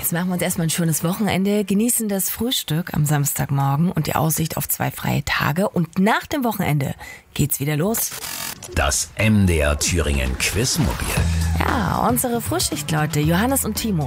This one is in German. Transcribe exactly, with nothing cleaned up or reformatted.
Jetzt machen wir uns erstmal ein schönes Wochenende, genießen das Frühstück am Samstagmorgen und die Aussicht auf zwei freie Tage. Und nach dem Wochenende geht's wieder los. Das M D R Thüringen Quizmobil. Ja, unsere Frühschichtleute Johannes und Timo